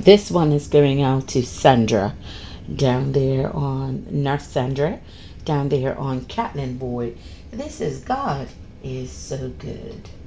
This one is going out to Sandra down there on Nurse Sandra down there on Catlin Board. This is God is so good.